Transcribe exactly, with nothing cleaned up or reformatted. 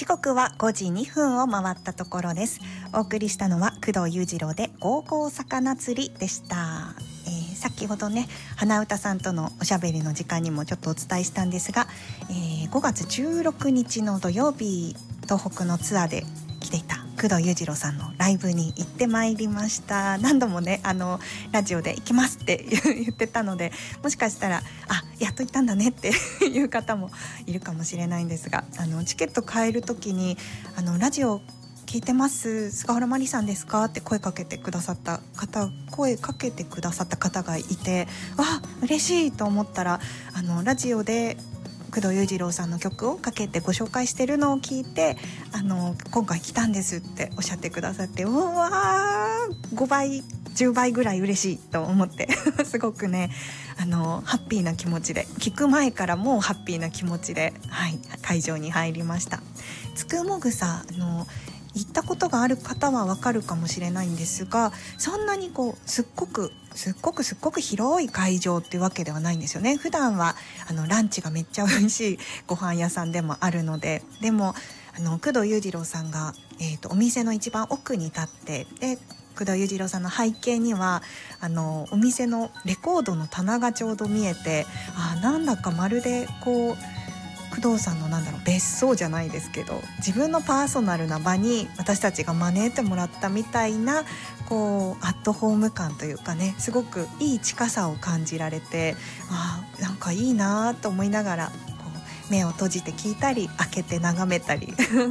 時刻はごじにふんを回ったところです。お送りしたのは工藤裕次郎でゴーゴー魚釣りでした。えー、先ほどね花歌さんとのおしゃべりの時間にもちょっとお伝えしたんですが、えー、ごがつじゅうろくにちの土曜日、東北のツアーで来ていた工藤裕次郎さんのライブに行ってまいりました。何度もねあのラジオで行きますって言ってたので、もしかしたらあやっと行ったんだねっていう方もいるかもしれないんですが、あのチケット買える時にあのラジオ聞いてます菅原麻里さんですかって声かけてくださった方声かけてくださった方がいて、わ嬉しいと思ったら、あのラジオで工藤裕次郎さんの曲をかけてご紹介してるのを聞いて、あの今回来たんですっておっしゃってくださって、うわーごばいじゅうばいぐらい嬉しいと思ってすごくねあのハッピーな気持ちで、聞く前からもうハッピーな気持ちで、はい、会場に入りました。つくもぐさあの行ったことがある方はわかるかもしれないんですが、そんなにこうすっごくすっごくすっごく広い会場っていうわけではないんですよね。普段はあのランチがめっちゃ美味しいご飯屋さんでもあるので、でもあの工藤裕次郎さんが、えーと、お店の一番奥に立って、で工藤裕次郎さんの背景にはあのお店のレコードの棚がちょうど見えて、あなんだかまるでこう工藤さんのなんだろう別荘じゃないですけど、自分のパーソナルな場に私たちが招いてもらったみたいなこうアットホーム感というかね、すごくいい近さを感じられて、あなんかいいなと思いながらこう目を閉じて聞いたり開けて眺めたり